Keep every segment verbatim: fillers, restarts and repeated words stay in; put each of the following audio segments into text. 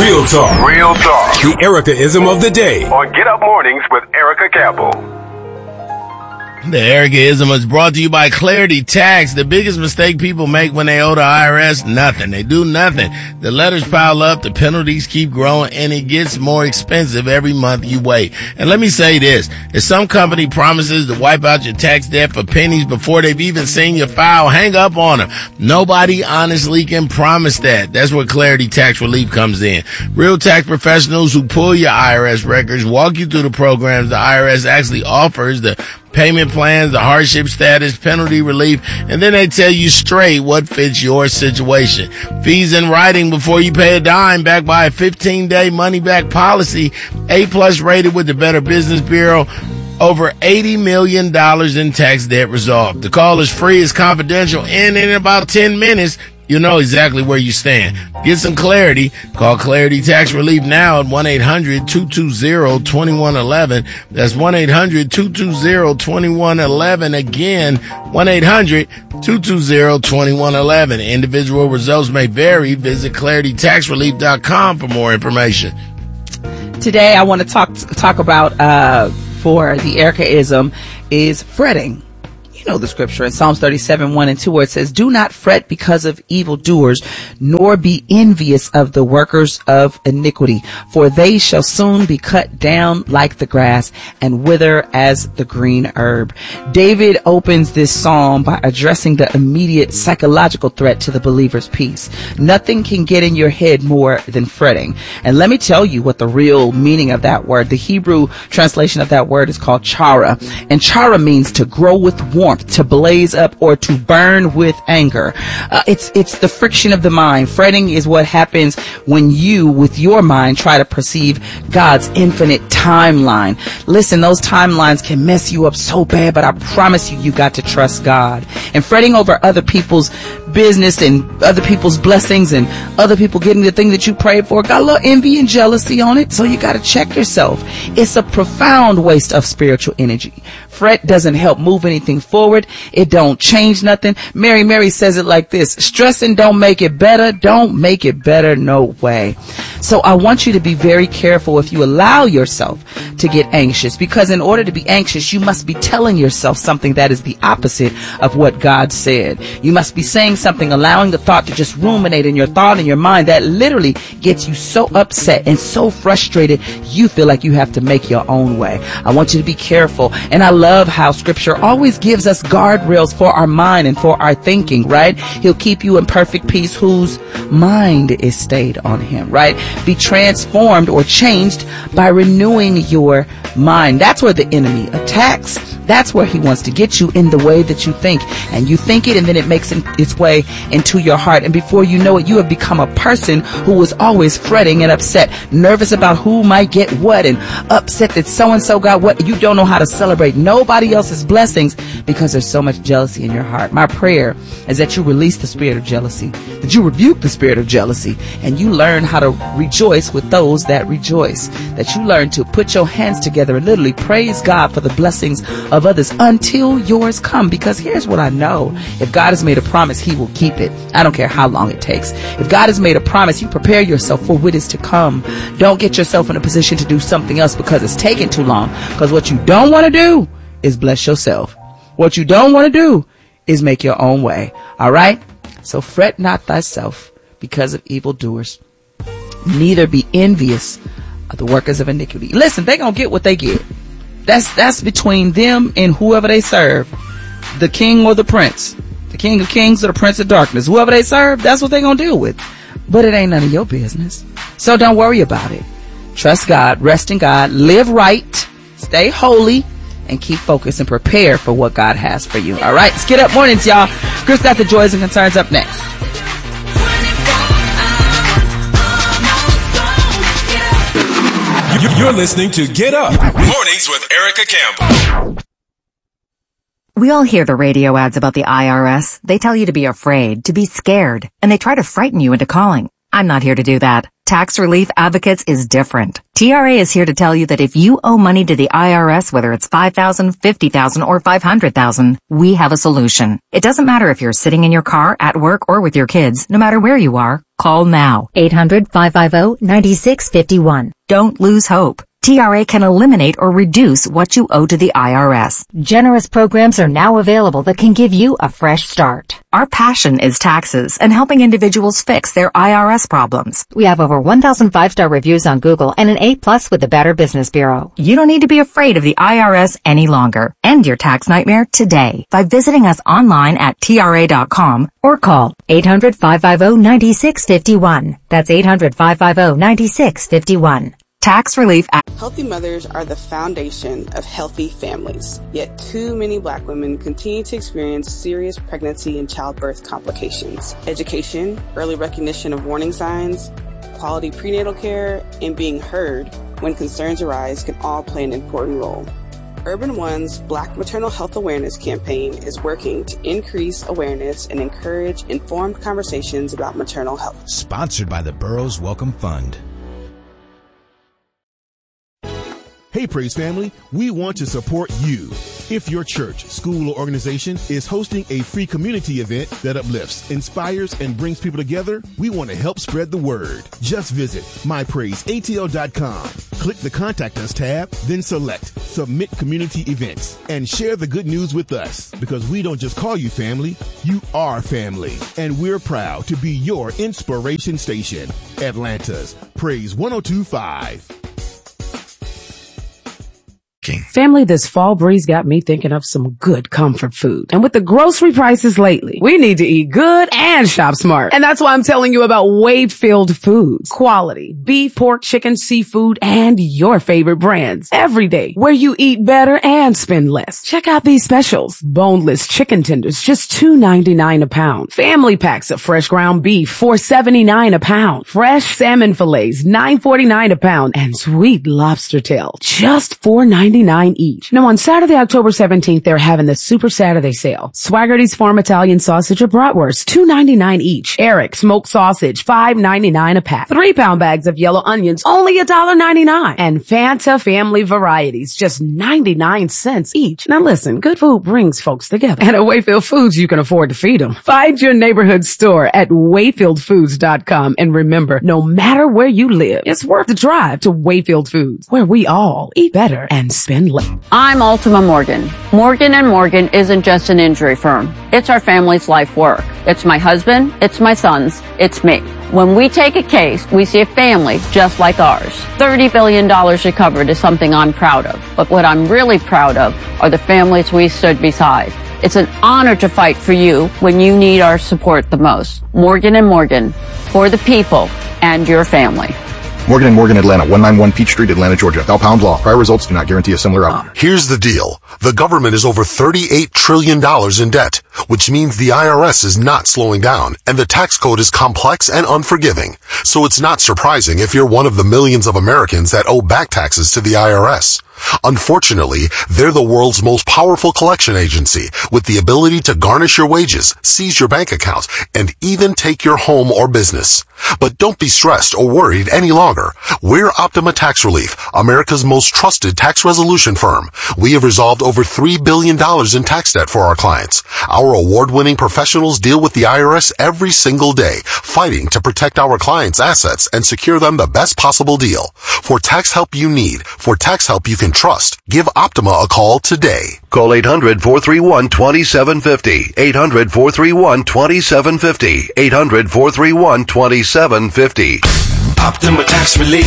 Real talk. Real talk. The Erica-ism of the day. On Get Up Mornings with Erica Campbell. The Erica-ism is brought to you by Clarity Tax. The biggest mistake people make when they owe the I R S, nothing. They do nothing. The letters pile up, the penalties keep growing, and it gets more expensive every month you wait. And let me say this. If some company promises to wipe out your tax debt for pennies before they've even seen your file, hang up on them. Nobody honestly can promise that. That's where Clarity Tax Relief comes in. Real tax professionals who pull your I R S records, walk you through the programs the I R S actually offers, the payment plans, the hardship status, penalty relief, and then they tell you straight what fits your situation. Fees in writing before you pay a dime, backed by a fifteen-day money-back policy, A-plus rated with the Better Business Bureau. Over eighty million dollars in tax debt resolved. The call is free, it's confidential, and in about ten minutes, you know exactly where you stand. Get some clarity. Call Clarity Tax Relief now at one eight hundred two two zero two one one one. That's one eight hundred two two zero two one one one. Again, one eight hundred two two zero two one one one. Individual results may vary. Visit clarity tax relief dot com for more information. Today, I want to talk talk about uh for the Erica-ism is fretting. You know the scripture in Psalms thirty-seven, one and two, where it says, "Do not fret because of evildoers, nor be envious of the workers of iniquity, for they shall soon be cut down like the grass and wither as the green herb." David opens this psalm by addressing the immediate psychological threat to the believer's peace. Nothing can get in your head more than fretting. And let me tell you what the real meaning of that word, the Hebrew translation of that word is called chara. And chara means to grow with warmth, to blaze up, or to burn with anger. Uh, it's it's the friction of the mind. Fretting is what happens when you, with your mind, try to perceive God's infinite timeline. Listen, those timelines can mess you up so bad, but I promise you, you got to trust God. And fretting over other people's business and other people's blessings and other people getting the thing that you prayed for got a little envy and jealousy on it, so you got to check yourself. It's a profound waste of spiritual energy. Fret doesn't help move anything forward. It don't change nothing. Mary Mary says it like this: stressing don't make it better. Don't make it better. No way. So I want you to be very careful if you allow yourself to get anxious, because in order to be anxious, you must be telling yourself something that is the opposite of what God said. You must be saying something, allowing the thought to just ruminate in your thought and your mind that literally gets you so upset and so frustrated you feel like you have to make your own way. I want you to be careful. And I love how scripture always gives us guardrails for our mind and for our thinking, right? He'll keep you in perfect peace whose mind is stayed on him, right? Be transformed or changed by renewing your mind. That's where the enemy attacks. That's where he wants to get you in the way that you think. And you think it, and then it makes its way into your heart. And before you know it, you have become a person who was always fretting and upset, nervous about who might get what, and upset that so-and-so got what. You don't know how to celebrate nobody else's blessings because there's so much jealousy in your heart. My prayer is that you release the spirit of jealousy, that you rebuke the spirit of jealousy, and you learn how to rejoice with those that rejoice, that you learn to put your hands together and literally praise God for the blessings of others until yours come. Because here's what I know: if God has made a promise, he will keep it. I don't care how long it takes. If God has made a promise, you prepare yourself for what is to come. Don't get yourself in a position to do something else because it's taking too long. Because what you don't want to do is bless yourself. What you don't want to do is make your own way. All right? So fret not thyself because of evildoers, neither be envious of the workers of iniquity. Listen, they gonna get what they get. That's that's between them and whoever they serve, the king or the prince, the king of kings or the prince of darkness. Whoever they serve, that's what they gonna deal with. But it ain't none of your business. So don't worry about it. Trust God, rest in God, live right, stay holy, and keep focused and prepare for what God has for you. All right, let's get up mornings, y'all. Chris got the joys and concerns up next. You're listening to Get Up Mornings with Erica Campbell. We all hear the radio ads about the I R S. They tell you to be afraid, to be scared, and they try to frighten you into calling. I'm not here to do that. Tax Relief Advocates is different. T R A is here to tell you that if you owe money to the I R S, whether it's five thousand dollars, fifty thousand dollars, or five hundred thousand dollars, we have a solution. It doesn't matter if you're sitting in your car, at work, or with your kids. No matter where you are, Call now. eight hundred, five five zero, nine six five one. Don't lose hope. T R A can eliminate or reduce what you owe to the I R S. Generous programs are now available that can give you a fresh start. Our passion is taxes and helping individuals fix their I R S problems. We have over one thousand five-star reviews on Google and an A plus with the Better Business Bureau. You don't need to be afraid of the I R S any longer. End your tax nightmare today by visiting us online at T R A dot com or call eight hundred, five five zero, nine six five one. That's eight hundred, five five zero, nine six five one. Tax Relief Act. Healthy mothers are the foundation of healthy families. Yet too many black women continue to experience serious pregnancy and childbirth complications. Education, early recognition of warning signs, quality prenatal care, and being heard when concerns arise can all play an important role. Urban One's Black Maternal Health Awareness campaign is working to increase awareness and encourage informed conversations about maternal health. Sponsored by the Burroughs Welcome Fund. Hey, Praise family, we want to support you. If your church, school, or organization is hosting a free community event that uplifts, inspires, and brings people together, we want to help spread the word. Just visit my praise A T L dot com. Click the Contact Us tab, then select Submit Community Events, and share the good news with us. Because we don't just call you family, you are family. And we're proud to be your inspiration station. Atlanta's Praise one oh two point five. Family, this fall breeze got me thinking of some good comfort food. And with the grocery prices lately, we need to eat good and shop smart. And that's why I'm telling you about Wakefield Foods. Quality beef, pork, chicken, seafood, and your favorite brands every day, where you eat better and spend less. Check out these specials. Boneless chicken tenders, just two ninety-nine a pound. Family packs of fresh ground beef, four seventy-nine a pound. Fresh salmon fillets, nine forty-nine a pound. And sweet lobster tail, just four ninety-nine each. Now on Saturday, October seventeenth, they're having the Super Saturday sale. Swaggerty's Farm Italian Sausage or Bratwurst, two ninety-nine each. Eric Smoked Sausage, five ninety-nine a pack. Three pound bags of yellow onions, only one ninety-nine. And Fanta Family Varieties, just ninety-nine cents each. Now listen, good food brings folks together. And at Wayfield Foods, you can afford to feed them. Find your neighborhood store at wayfield foods dot com. And remember, no matter where you live, it's worth the drive to Wayfield Foods, where we all eat better and spend less. I'm Ultima Morgan. Morgan and Morgan isn't just an injury firm. It's our family's life work. It's my husband, it's my sons, it's me. When we take a case, we see a family just like ours. thirty billion dollars recovered is something I'm proud of. But what I'm really proud of are the families we stood beside. It's an honor to fight for you when you need our support the most. Morgan and Morgan, for the people and your family. Morgan and Morgan, Atlanta, one ninety-one Peach Street, Atlanta, Georgia. Bell Pound Law. Prior results do not guarantee a similar outcome. Here's the deal. The government is over thirty-eight trillion dollars in debt, which means the I R S is not slowing down, and the tax code is complex and unforgiving. So it's not surprising if you're one of the millions of Americans that owe back taxes to the I R S. Unfortunately, they're the world's most powerful collection agency, with the ability to garnish your wages, seize your bank accounts, and even take your home or business. But don't be stressed or worried any longer. We're Optima Tax Relief, America's most trusted tax resolution firm. We have resolved over three billion dollars in tax debt for our clients. Our award-winning professionals deal with the I R S every single day, fighting to protect our clients' assets and secure them the best possible deal. For tax help you need, for tax help you can trust, give Optima a call today. Call eight hundred, four three one, two seven five zero. eight hundred, four three one, two seven five zero. eight hundred, four three one, two seven five zero. Optima Tax Relief.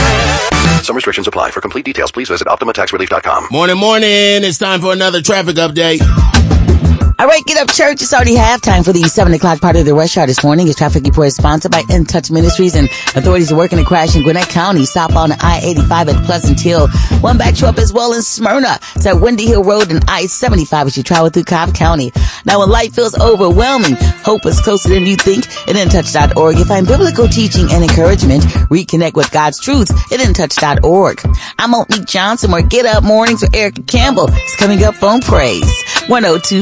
Some restrictions apply. For complete details, please visit optima tax relief dot com. Morning, morning. It's time for another traffic update. All right, get up, church. It's already halftime for the seven o'clock part of the rush hour this morning. It's traffic report sponsored by In Touch Ministries, and authorities are working a crash in Gwinnett County. Stop on I eighty-five at Pleasant Hill. One backs you up as well in Smyrna. It's at Windy Hill Road and I seventy-five as you travel through Cobb County. Now, when life feels overwhelming, hope is closer than you think. At in touch dot org, you find biblical teaching and encouragement. Reconnect with God's truth at in touch dot org. I'm Monique Johnson, where Get Up Mornings with Erica Campbell is coming up on Praise one oh two point five.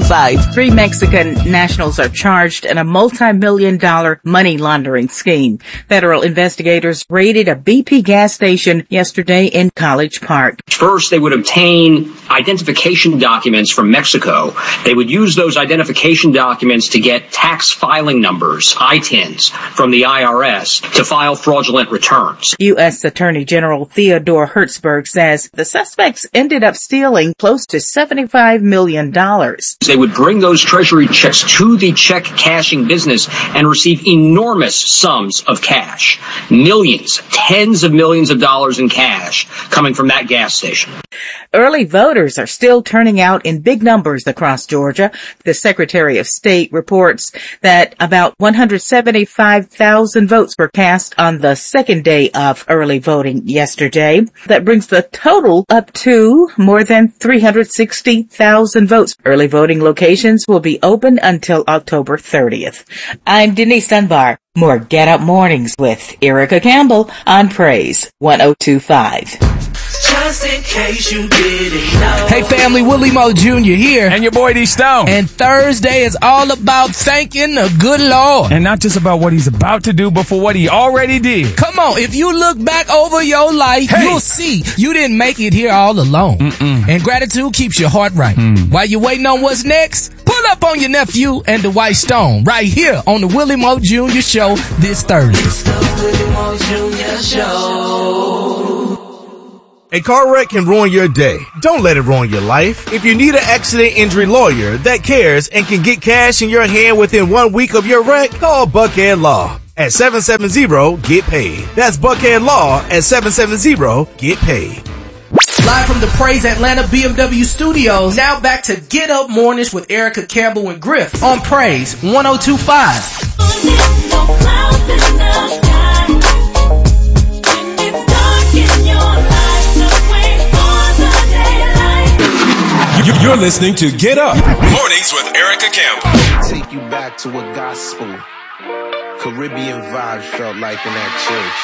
Three Mexican nationals are charged in a multi-million dollar money laundering scheme. Federal investigators raided a B P gas station yesterday in College Park. First, they would obtain identification documents from Mexico. They would use those identification documents to get tax filing numbers, I T I Ns, from the I R S to file fraudulent returns. U S Attorney General Theodore Hertzberg says the suspects ended up stealing close to seventy-five million dollars. They would bring those treasury checks to the check cashing business and receive enormous sums of cash. Millions, tens of millions of dollars in cash coming from that gas station. Early voters are still turning out in big numbers across Georgia. The Secretary of State reports that about one hundred seventy-five thousand votes were cast on the second day of early voting yesterday. That brings the total up to more than three hundred sixty thousand votes. Early voting locations will be open until October thirtieth. I'm Denise Dunbar. More Get Up Mornings with Erica Campbell on Praise one oh two point five. Just in case you didn't know. Hey family, Willie Moe Junior here. And your boy D Stone. And Thursday is all about thanking the good Lord. And not just about what he's about to do, but for what he already did. Come on, if you look back over your life, hey. You'll see you didn't make it here all alone. Mm-mm. And gratitude keeps your heart right. Mm. While you're waiting on what's next, pull up on your nephew and the White Stone right here on the Willie Moe Junior Show this Thursday. It's the Willie Moe Junior Show. A car wreck can ruin your day. Don't let it ruin your life. If you need an accident injury lawyer that cares and can get cash in your hand within one week of your wreck, call Buckhead Law at seven seven zero, get paid. That's Buckhead Law at seven seven zero, get paid. Live from the Praise Atlanta B M W studios, now back to Get Up Mornings with Erica Campbell and Griff on Praise one oh two point five. You're listening to Get Up Mornings with Erica Campbell. Take you back to what gospel, Caribbean vibes felt like in that church.